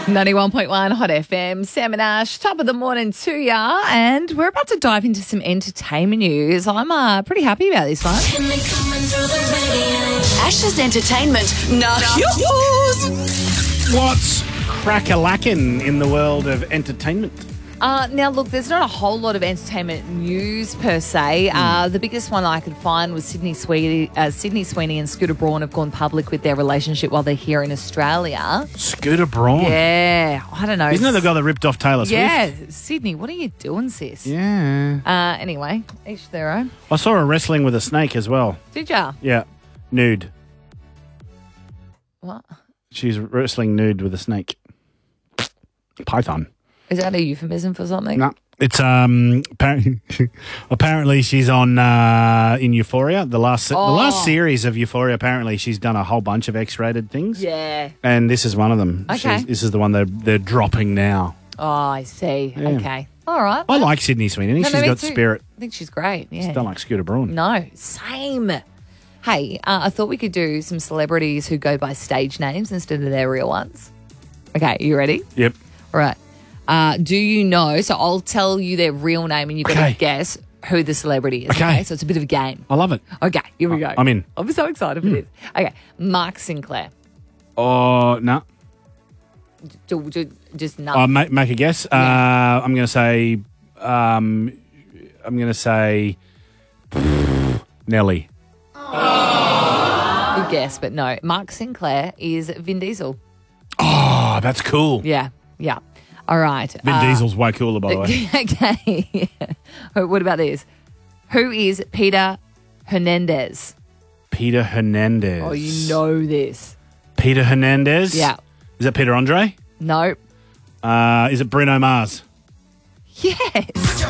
91.1 Hot FM, Sam and Ash, top of the morning to ya, and we're about to dive into some entertainment news. I'm pretty happy about this one. Ash's entertainment, not yours. What's crack-a-lackin' in the world of entertainment? Now, look, there's not a whole lot of entertainment news per se. The biggest one I could find was Sydney Sweeney and Scooter Braun have gone public with their relationship while they're here in Australia. Scooter Braun? Yeah, I don't know. Isn't that the guy that ripped off Taylor Swift? Yeah, Sydney, what are you doing, sis? Yeah. Anyway, each their own. I saw her wrestling with a snake as well. Did ya? Yeah. Nude. What? She's wrestling nude with a snake. Python. Is that a euphemism for something? No. It's apparently she's on in Euphoria, the last series of Euphoria. Apparently she's done a whole bunch of X-rated things. Yeah. And this is one of them. Okay. This is the one they're dropping now. Oh, I see. Yeah. Okay. All right. I like Sydney Sweeney. I think she's me got too. spirit. I think she's great. Yeah. Just don't like Scooter Braun. No, same. Hey, I thought we could do some celebrities who go by stage names instead of their real ones. Okay, you ready? Yep. All right. Do you know? So I'll tell you their real name and you've got Okay. to guess who the celebrity is. Okay. So it's a bit of a game. I love it. Okay, here we go. I'm in. I'm so excited for this. Okay, Mark Sinclair. Oh, no. Just no. Make a guess. Yeah. I'm going to say Nelly. Good guess, but no. Mark Sinclair is Vin Diesel. Oh, that's cool. Yeah. All right. Vin Diesel's way cooler, by the way. Okay. What about this? Who is Peter Hernandez? Peter Hernandez. Oh, you know this. Peter Hernandez? Yeah. Is that Peter Andre? Nope. Is it Bruno Mars? Yes.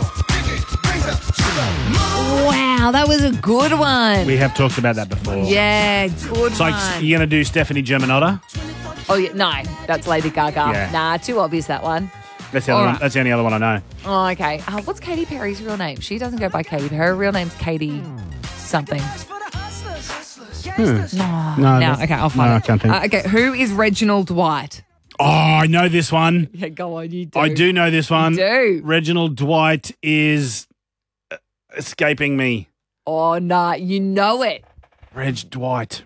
Wow, that was a good one. We have talked about that before. Yeah, good It's like, one. you're going to do Stephanie Germanotta? Oh, yeah, no, that's Lady Gaga. Yeah. Nah, too obvious, that one. That's the All other right. one. That's the only other one I know. Oh, okay. What's Katy Perry's real name? She doesn't go by Katy Perry. Her real name's Katy something. No, okay, I'll find No, it. I can't think. Okay, who is Reginald Dwight? Oh, I know this one. Yeah, go on, you do. I do know this one. do. Reginald Dwight is escaping me. Oh, nah, you know it. Reg Dwight.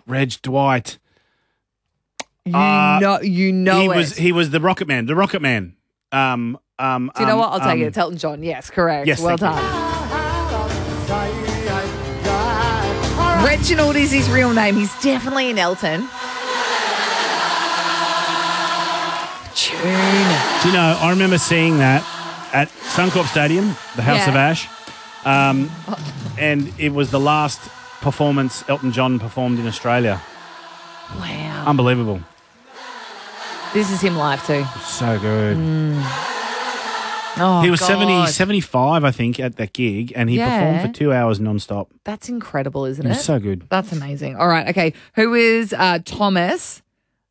You know it. He was the Rocket Man. The Rocket Man. Do you know what? I'll tell you. It's Elton John. Yes, correct. Yes, well thank you. done. Reginald is his real name. He's definitely an Elton. Tune. Do you know, I remember seeing that at Suncorp Stadium, the House Yeah. of Ash, and it was the last performance Elton John performed in Australia. Wow. Unbelievable. This is him live too. So good. Oh, He was God. 75, I think, at that gig, and he Yeah. performed for 2 hours non-stop. That's incredible, isn't It it? was so good. That's amazing. All right. Okay. Who is Thomas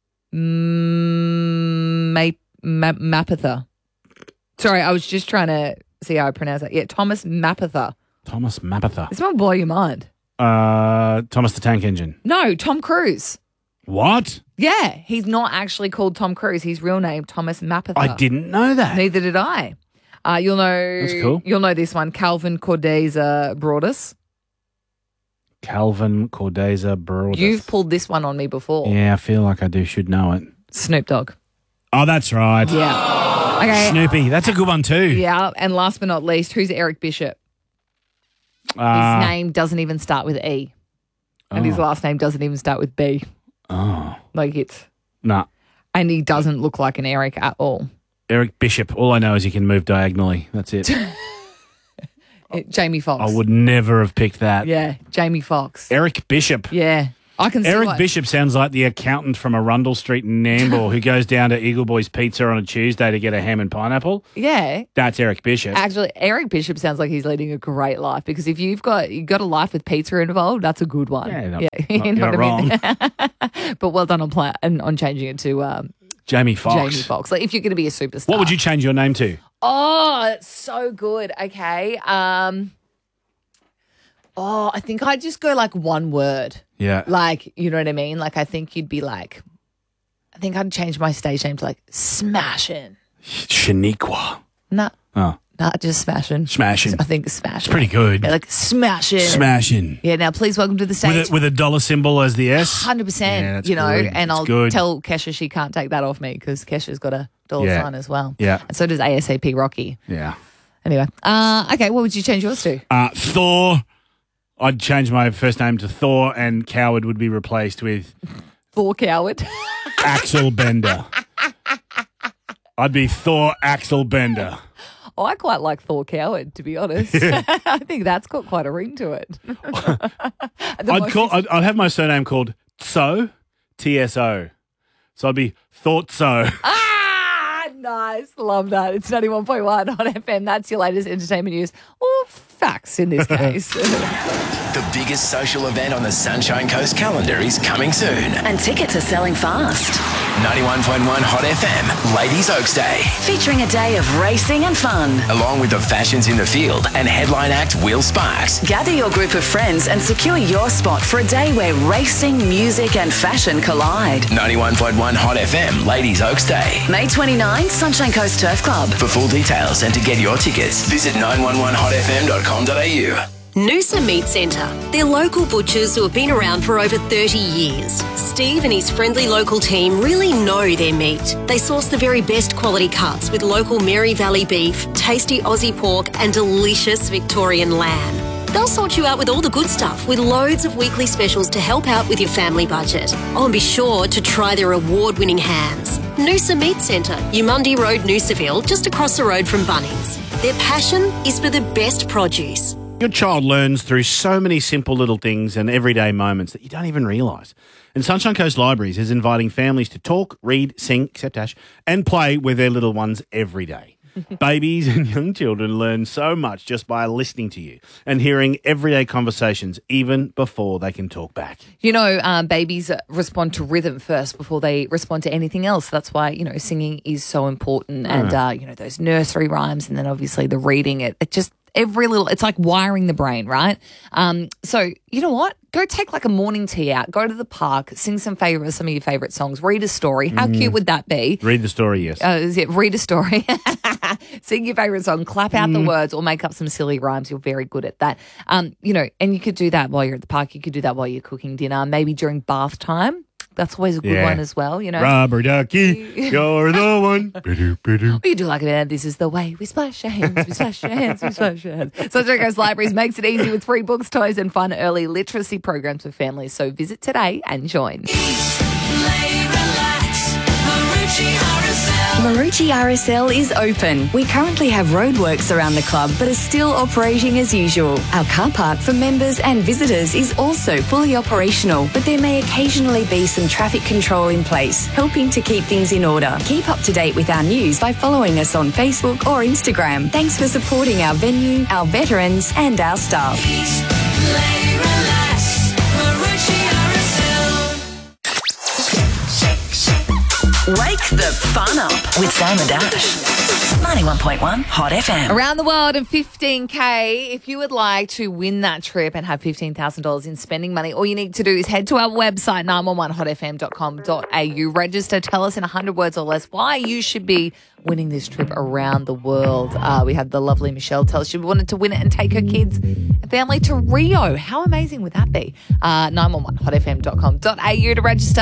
Mapother? Sorry, I was just trying to see how I pronounce that. Yeah, Thomas Mapother. Thomas Mapother. This might blow your mind. Thomas the Tank Engine. No, Tom Cruise. What? Yeah, he's not actually called Tom Cruise. His real name, Thomas Mapother. I didn't know that. Neither did I. You'll know. That's cool. You'll know this one. Calvin Cordeza Broadus. Calvin Cordeza Broadus. You've pulled this one on me before. Yeah, I feel like I should know it. Snoop Dogg. Oh, that's right. Yeah. Okay. Snoopy. That's a good one too. Yeah, and last but not least, who's Eric Bishop? His name doesn't even start with E. And his last name doesn't even start with B. Oh. Like it's... Nah. And he doesn't look like an Eric at all. Eric Bishop. All I know is he can move diagonally. That's it. Jamie Foxx. I would never have picked that. Yeah, Jamie Foxx. Eric Bishop. Yeah. I can see Eric why- Bishop sounds like the accountant from Arundel Street in Nambour who goes down to Eagle Boys Pizza on a Tuesday to get a ham and pineapple. Yeah. That's Eric Bishop. Actually, Eric Bishop sounds like he's leading a great life because if you've got a life with pizza involved, that's a good one. Yeah, you know you're what I mean? But well done on changing it to Jamie Foxx. Jamie Foxx. Like if you're going to be a superstar. What would you change your name to? Oh, that's so good. Okay. I think I'd just go like one word. Yeah. Like, you know what I mean? Like I think you'd be like I think I'd change my stage name to like Smashing. Shaniqua. Nah. Oh. Not just Smashing. Smashing. I think Smashing. Pretty good. Yeah, like Smashing. Smashing. Yeah, now please welcome to the stage. With a dollar symbol as the S? 100%. Yeah, that's you know, good. and That's I'll good. tell Kesha she can't take that off me because Kesha's got a dollar sign as well. Yeah. And so does ASAP Rocky. Yeah. Anyway. Okay, what would you change yours to? Thor. I'd change my first name to Thor, and Coward would be replaced with Thor Coward. Axel Bender. I'd be Thor Axel Bender. Oh, I quite like Thor Coward, to be honest. I think that's got quite a ring to it. I'd have my surname called Tso, TSO. So I'd be Thought So. Nice. Love that. It's 91.1 on FM. That's your latest entertainment news. Or facts in this case. The biggest social event on the Sunshine Coast calendar is coming soon. And tickets are selling fast. 91.1 Hot FM, Ladies Oaks Day. Featuring a day of racing and fun. Along with the fashions in the field and headline act Will Sparks. Gather your group of friends and secure your spot for a day where racing, music and fashion collide. 91.1 Hot FM, Ladies Oaks Day. May 29, Sunshine Coast Turf Club. For full details and to get your tickets, visit 911hotfm.com.au. Noosa Meat Centre. They're local butchers who have been around for over 30 years. Steve and his friendly local team really know their meat. They source the very best quality cuts with local Mary Valley beef, tasty Aussie pork and delicious Victorian lamb. They'll sort you out with all the good stuff with loads of weekly specials to help out with your family budget. Oh, and be sure to try their award-winning hams. Noosa Meat Centre, Umundi Road, Noosaville, just across the road from Bunnings. Their passion is for the best produce. Your child learns through so many simple little things and everyday moments that you don't even realise. And Sunshine Coast Libraries is inviting families to talk, read, sing, except Ash, and play with their little ones every day. Babies and young children learn so much just by listening to you and hearing everyday conversations even before they can talk back. You know, babies respond to rhythm first before they respond to anything else. That's why, you know, singing is so important. And, you know, those nursery rhymes and then obviously the reading, it just every little, it's like wiring the brain, right? So, you know what? Go take like a morning tea out, go to the park, sing some of your favourite songs, read a story. How cute would that be? Read the story, yes. Read a story. Sing your favourite song, clap out the words or make up some silly rhymes. You're very good at that. You know, and you could do that while you're at the park. You could do that while you're cooking dinner, maybe during bath time. That's always a good one as well, you know. Rubber ducky, you're the one. Or you do like this is the way we splash our hands, we splash our hands, we splash our hands. Sunshine Coast Libraries makes it easy with free books, toys and fun early literacy programs for families. So visit today and join. Marucci RSL is open. We currently have roadworks around the club but are still operating as usual. Our car park for members and visitors is also fully operational, but there may occasionally be some traffic control in place, helping to keep things in order. Keep up to date with our news by following us on Facebook or Instagram. Thanks for supporting our venue, our veterans and our staff. Wake the fun up with Sam and Ash. 91.1 Hot FM. Around the world in 15K. If you would like to win that trip and have $15,000 in spending money, all you need to do is head to our website, 911hotfm.com.au. Register. Tell us in 100 words or less why you should be winning this trip around the world. We had the lovely Michelle tell us she wanted to win it and take her kids and family to Rio. How amazing would that be? 911hotfm.com.au to register.